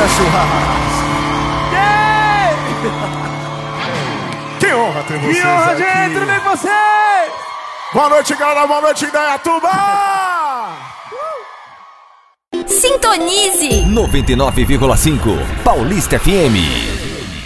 Família Churrasco. Que honra ter vocês. Que honra, aqui. gente, tudo bem com vocês? Boa noite, galera, boa noite, Indaiatuba. Sintonize 99,5 Paulista FM.